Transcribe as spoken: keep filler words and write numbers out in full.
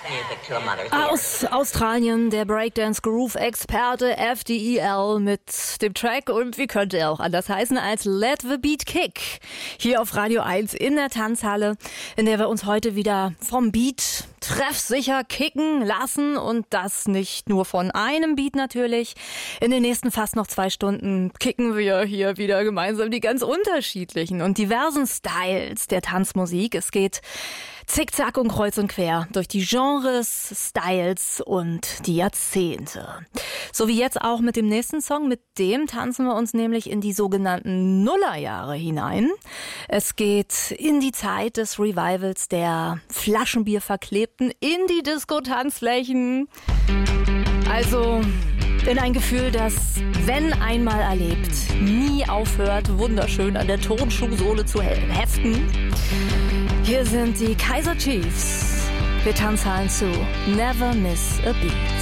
Aus Australien der Breakdance-Groove-Experte F D E L mit dem Track, und wie könnte er auch anders heißen als Let the Beat Kick. Hier auf Radio eins in der Tanzhalle, in der wir uns heute wieder vom Beat treffsicher kicken lassen, und das nicht nur von einem Beat natürlich. In den nächsten fast noch zwei Stunden kicken wir hier wieder gemeinsam die ganz unterschiedlichen und diversen Styles der Tanzmusik. Es geht zickzack und kreuz und quer durch die Genres, Styles und die Jahrzehnte. So wie jetzt auch mit dem nächsten Song, mit dem tanzen wir uns nämlich in die sogenannten Nullerjahre hinein. Es geht in die Zeit des Revivals der Flaschenbierverklebten Indie-Disco-Tanzflächen. Also in ein Gefühl, das, wenn einmal erlebt, nie aufhört, wunderschön an der Turnschuhsohle zu heften. Hier sind die Kaiser Chiefs. Wir tanzen zu Never Miss a Beat.